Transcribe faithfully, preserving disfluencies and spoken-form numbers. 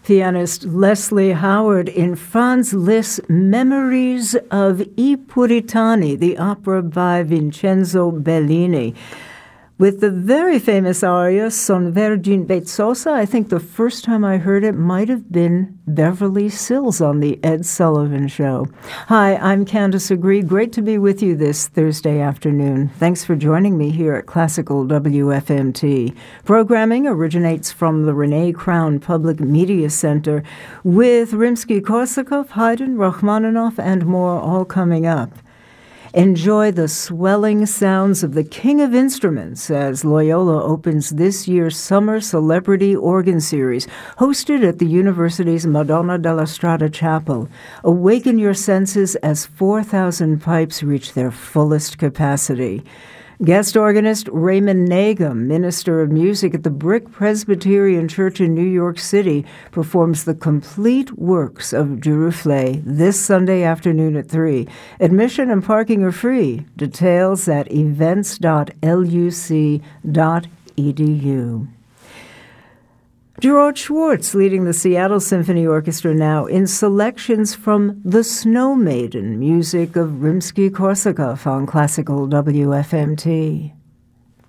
Pianist Leslie Howard in Franz Liszt's Memories of I Puritani, the opera by Vincenzo Bellini, with the very famous aria Son Vergine Bezzosa. I think the first time I heard it might have been Beverly Sills on the Ed Sullivan Show. Hi, I'm Candace Agree. Great to be with you this Thursday afternoon. Thanks for joining me here at Classical W F M T. Programming originates from the Renee Crown Public Media Center with Rimsky-Korsakov, Haydn, Rachmaninoff, and more all coming up. Enjoy the swelling sounds of the King of Instruments as Loyola opens this year's Summer Celebrity Organ Series, hosted at the university's Madonna della Strada Chapel. Awaken your senses as four thousand pipes reach their fullest capacity. Guest organist Raymond Nagum, minister of music at the Brick Presbyterian Church in New York City, performs the complete works of Giruflé this Sunday afternoon at three. Admission and parking are free. Details at events dot l u c dot e d u. Gerard Schwartz leading the Seattle Symphony Orchestra now in selections from The Snow Maiden, music of Rimsky-Korsakov on Classical W F M T.